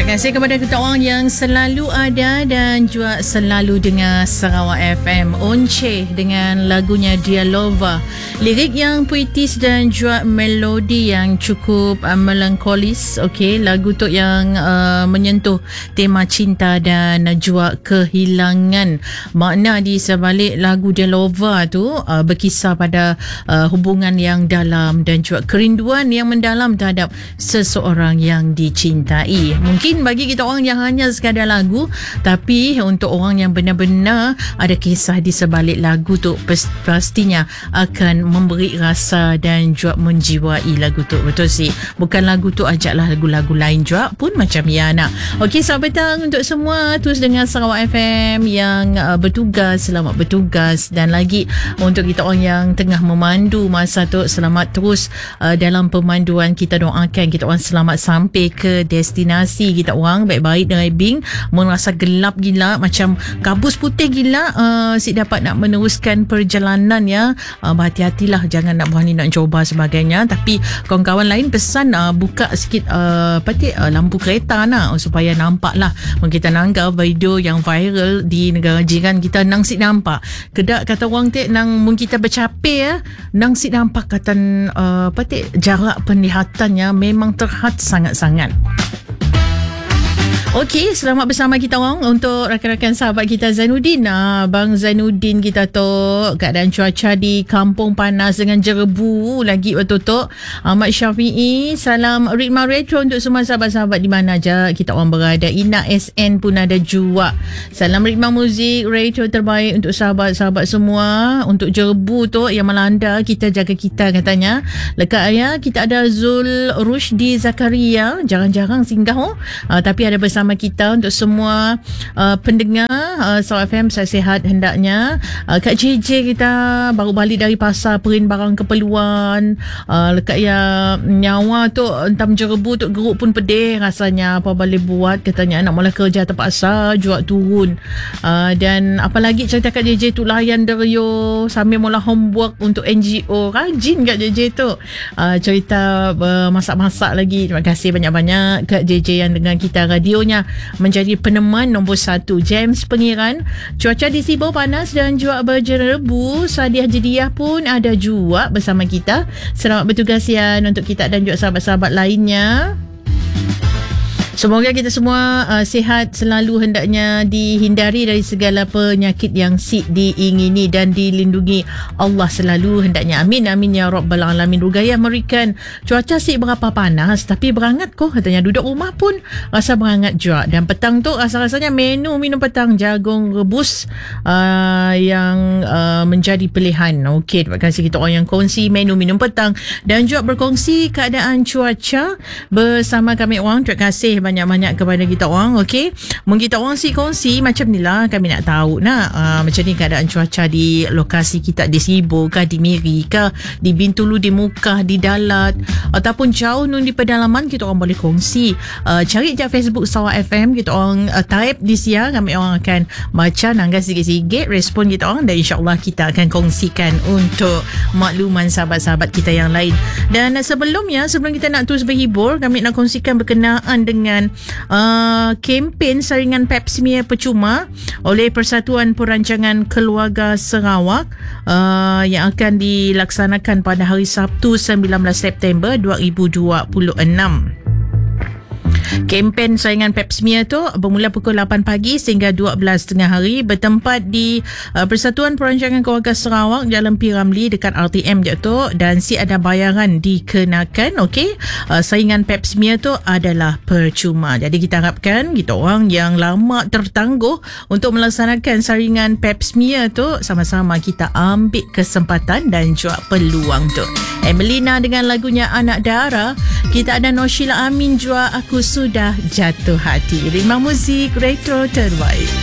Terima kasih kepada kita orang yang selalu ada dan juga selalu dengar Sarawak FM. Once dengan lagunya Dialova. Lirik yang puitis dan juga melodi yang cukup melankolis. Okey, lagu tu yang menyentuh tema cinta dan juga kehilangan. Makna di sebalik lagu Dialova tu berkisar pada hubungan yang dalam dan juga kerinduan yang mendalam terhadap seseorang yang dicintai. Mungkin bagi kita orang yang hanya sekadar lagu, tapi untuk orang yang benar-benar ada kisah di sebalik lagu tu, pastinya akan memberi rasa dan juga menjiwai lagu tu. Betul sih. Bukan lagu tu, ajaklah lagu-lagu lain juga pun macam ya nak. Okey, selamat petang untuk semua. Terus dengan Sarawak FM yang bertugas, selamat bertugas. Dan lagi untuk kita orang yang tengah memandu masa tu, selamat terus dalam pemanduan. Kita doakan kita orang selamat sampai ke destinasi kita orang baik-baik driving, merasa gelap gila macam kabus putih gila, si dapat nak meneruskan perjalanan ya. Berhati-hatilah, jangan nak berani nak cuba sebagainya. Tapi kawan-kawan lain pesan buka sikit lampu kereta nak supaya nampak lah. Kita nanggap video yang viral di negara jiran kita, nang si nampak kedak kata orang tek nang mun kita bercapai ya, nang si nampak kata jarak penlihatannya memang terhad sangat-sangat. Okey, selamat bersama kita orang untuk rakan-rakan sahabat kita Zainuddin. Bang Zainuddin kita tu keadaan cuaca di kampung panas dengan jerebu lagi betul-betul. Ahmad Syafi'i, salam Ritma Retro untuk semua sahabat-sahabat di mana aja kita orang berada. Ina SN pun ada juga. Salam Ritma Muzik Retro terbaik untuk sahabat-sahabat semua. Untuk jerebu tu yang melanda, kita jaga kita katanya. Lekat ayah kita ada Zul Rushdi Zakaria, jarang-jarang singgah tapi ada bersama kita untuk semua pendengar Sarawak FM. Saya sihat hendaknya. Kak JJ kita baru balik dari pasar perin barang keperluan. Lekat ya nyawa tu entam jerebu tu geruk pun pedih rasanya. Apa boleh buat katanya, nak mula kerja terpaksa jual turun. Dan apalagi cerita Kak JJ tu layan derio sambil mula homework untuk NGO. Rajin Kak JJ tu. Cerita masak-masak lagi. Terima kasih banyak-banyak Kak JJ yang dengan kita radionya menjadi peneman nombor 1. James Pengiran, cuaca di Sibu panas dan juga berjerebu. Sadiah Jediah pun ada juga bersama kita. Selamat bertugas ya untuk kita dan juga sahabat-sahabat lainnya. Semoga kita semua sihat selalu, hendaknya dihindari dari segala penyakit yang si diingini dan dilindungi Allah selalu hendaknya. Amin amin ya rabbal alamin. Rugayah memberikan cuaca si berapa panas tapi berangat kok katanya, duduk rumah pun rasa berangat juga. Dan petang tu rasa-rasanya menu minum petang jagung rebus yang menjadi pilihan. Okey, terima kasih kita orang yang kongsi menu minum petang dan juga berkongsi keadaan cuaca bersama kami orang. Terima kasih banyak-banyak kepada kita orang. Okey, mungkin kita orang kongsi macam ni lah, kami nak tahu nak macam ni keadaan cuaca di lokasi kita, di Sibu kah, di Miri kah, di Bintulu, di Mukah, di Dalat ataupun jauh nun di pedalaman. Kita orang boleh kongsi. Cari je Facebook Sarawak FM, kita orang type di siang, kami orang akan baca nangga sikit-sikit respon kita orang dan insyaAllah kita akan kongsikan untuk makluman sahabat-sahabat kita yang lain. Dan sebelum kita nak terus berhibur, kami nak kongsikan berkenaan dengan kempen saringan Pap Smear percuma oleh Persatuan Perancangan Keluarga Sarawak yang akan dilaksanakan pada hari Sabtu 19 September 2026. Kempen saringan Pap Smear tu bermula pukul 8 pagi sehingga 12 tengah hari, bertempat di Persatuan Perancangan Keluarga Sarawak, Jalan P. Ramlee dekat RTM je tu, dan ada bayaran dikenakan. Okey, saringan Pap Smear tu adalah percuma. Jadi kita harapkan kita orang yang lama tertangguh untuk melaksanakan saringan Pap Smear tu, sama-sama kita ambil kesempatan dan juga peluang tu. Emelina dengan lagunya Anak Dara. Kita ada Noshila Amin juga Aku Sudah Jatuh Hati. Ritma Muzik Retro terbaik.